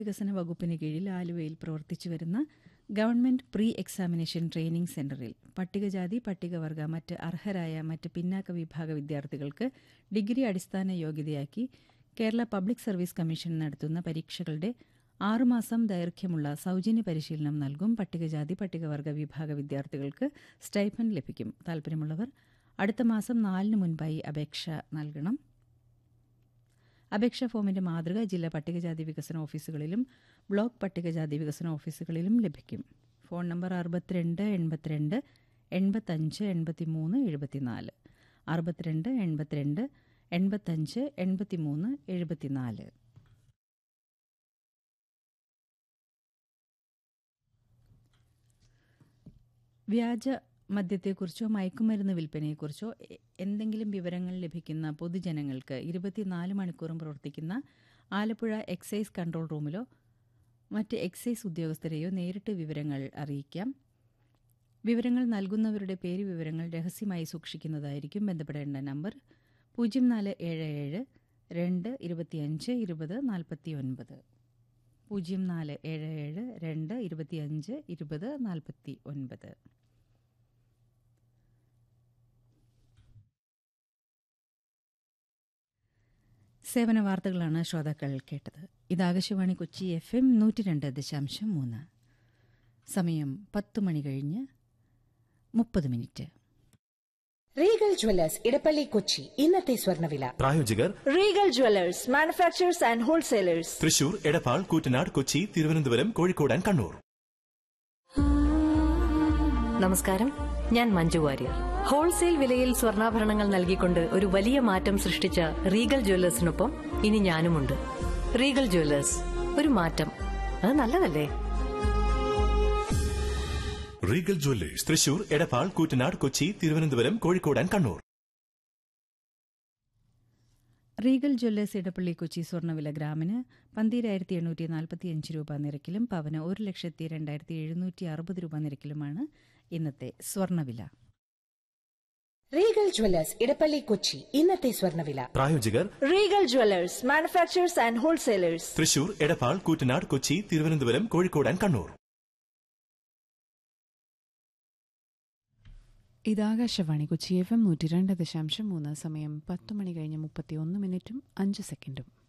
വികസന വകുപ്പിന് കീഴിൽ ആലുവയിൽ പ്രവർത്തിച്ചുവരുന്ന ഗവൺമെന്റ് പ്രീ എക്സാമിനേഷൻ ട്രെയിനിംഗ് സെന്ററിൽ പട്ടികജാതി പട്ടികവർഗ മറ്റ് അർഹരായ മറ്റ് പിന്നാക്ക വിഭാഗ വിദ്യാർത്ഥികൾക്ക് ഡിഗ്രി അടിസ്ഥാന യോഗ്യതയാക്കി കേരള പബ്ലിക് സർവീസ് കമ്മീഷൻ നടത്തുന്ന പരീക്ഷകളുടെ 6 മാസം ദൈർഘ്യമുള്ള സൗജന്യ പരിശീലനം നൽകും. പട്ടികജാതി പട്ടികവർഗ വിഭാഗ വിദ്യാർത്ഥികൾക്ക് സ്റ്റൈപ്പൻഡ് ലഭിക്കും. താൽപര്യമുള്ളവർ അടുത്ത മാസം 4 മുൻപായി അപേക്ഷ നൽകണം. അപേക്ഷാ ഫോമിന്റെ മാതൃക ജില്ലാ പട്ടികജാതി വികസന ഓഫീസുകളിലും ബ്ലോക്ക് പട്ടികജാതി വികസന ഓഫീസുകളിലും ലഭിക്കും. Phone number 62 82 85 83 74 62 82 85 83 74. വ്യാജ മദ്യത്തെക്കുറിച്ചോ മയക്കുമരുന്ന് വിൽപ്പനയെക്കുറിച്ചോ എന്തെങ്കിലും വിവരങ്ങൾ ലഭിക്കുന്ന പൊതുജനങ്ങൾക്ക് 24 മണിക്കൂറും പ്രവർത്തിക്കുന്ന ആലപ്പുഴ എക്സൈസ് കൺട്രോൾ റൂമിലോ മറ്റ് എക്സൈസ് ഉദ്യോഗസ്ഥരെയോ നേരിട്ട് വിവരങ്ങൾ അറിയിക്കാം. വിവരങ്ങൾ നൽകുന്നവരുടെ പേര് വിവരങ്ങൾ രഹസ്യമായി സൂക്ഷിക്കുന്നതായിരിക്കും. ബന്ധപ്പെടേണ്ട നമ്പർ 0477 2 25 20 49 0477 2 25 20 49. സേവന വാർത്തകളാണ് ശ്രോതാക്കൾ കേട്ടത്. ഇത് ആകാശവാണി കൊച്ചി FM 102.3. സമയം 10 മണി കഴിഞ്ഞ് 30 റീഗൽ ജ്വല്ലേഴ്സ് ഇടപ്പള്ളി കൊച്ചി ഇന്നത്തെ സ്വർണ്ണവില. പ്രായോജകർ Regal Jewellers manufacturers and wholesalers, Thrissur, Edappal, Koottanad, Kochi, Thiruvananthapuram, Kozhikode and Kannur. നമസ്കാരം, ഞാൻ മഞ്ജു വാര്യർ. ഹോൾസെയിൽ വിലയിൽ സ്വർണ്ണാഭരണങ്ങൾ നൽകിക്കൊണ്ട് ഒരു വലിയ മാറ്റം സൃഷ്ടിച്ച റീഗൽ ജ്വല്ലേഴ്സിനൊപ്പം ഇനി ഞാനുമുണ്ട്. റീഗൽ ജ്വല്ലേഴ്സ്, ഒരു മാറ്റം, അത് നല്ലതല്ലേ? Regal Jewellers, Thrissur, Edappal, Koottanad, Kochi, Thiruvananthapuram, Kozhikode and Kannur. Regal Jewellers Edappally Kochi സ്വർണ്ണവില ഗ്രാമിന് 12,845 രൂപ നിരക്കിലും പവന് 1,02,760 രൂപ നിരക്കിലുമാണ് ഇന്നത്തെ സ്വർണ്ണവില. റീഗൽ ജ്വല്ലേഴ്സ് ഇടപ്പള്ളി കൊച്ചി ഇന്നത്തെ സ്വർണ്ണവില. പ്രായോജകർ Regal Jewellers manufacturers and wholesalers, Thrissur, Edappal, Koottanad, Kochi, Thiruvananthapuram, Kozhikode and Kannur. ഇത് ആകാശവാണി കൊച്ചി FM 102.3. സമയം 10 മണി കഴിഞ്ഞ് 31 മിനിറ്റും 5 സെക്കൻഡും.